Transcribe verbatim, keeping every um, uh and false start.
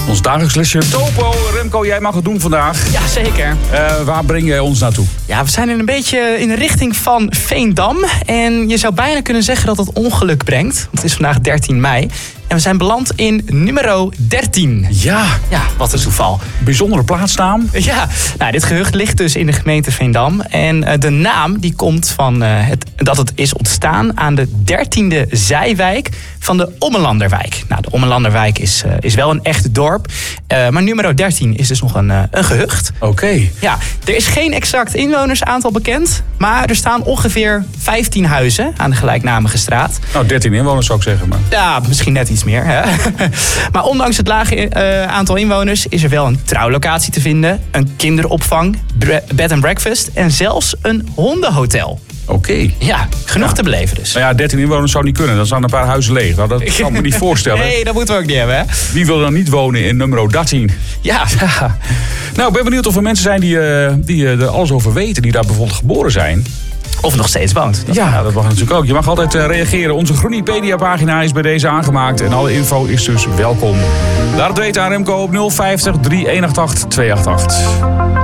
Ons dagelijks lesje Topo. Remco, jij mag het doen vandaag. Ja, zeker. Uh, waar breng jij ons naartoe? Ja, we zijn in een beetje in de richting van Veendam. En je zou bijna kunnen zeggen dat het ongeluk brengt. Want het is vandaag dertien mei. En we zijn beland in nummer dertien. Ja. Ja, wat een toeval. Bijzondere plaatsnaam. Ja, nou, dit gehucht ligt dus in de gemeente Veendam. En uh, de naam die komt van uh, het, dat het is ontstaan aan de dertiende zijwijk van de Ommelanderwijk. Nou, de Ommelanderwijk is, uh, is wel een echt dorp. Uh, maar nummer dertien is dus nog een, uh, een gehucht. Oké. Okay. Ja, er is geen exact inwonersaantal bekend. Maar er staan ongeveer vijftien huizen aan de gelijknamige straat. Nou, dertien inwoners zou ik zeggen. Maar... Ja, misschien net iets meer. Hè? Maar ondanks het lage uh, aantal inwoners is er wel een trouwlocatie te vinden. Een kinderopvang, bed and breakfast en zelfs een hondenhotel. Oké. Okay. Ja, genoeg ja. te beleven dus. Nou ja, dertien inwoners zou niet kunnen. Dan staan een paar huizen leeg. Nou, dat kan ik me niet voorstellen. Nee, dat moeten we ook niet hebben. Hè? Wie wil dan niet wonen in nummer dertien? Ja. Nou, ik ben benieuwd of er mensen zijn die, uh, die uh, er alles over weten. Die daar bijvoorbeeld geboren zijn. Of nog steeds woont. Dat ja, dat mag natuurlijk ook. Je mag altijd uh, reageren. Onze Groenipedia-pagina is bij deze aangemaakt. En alle info is dus welkom. Laat het weten aan Remco op nul vijftig, drie een acht acht, twee acht acht.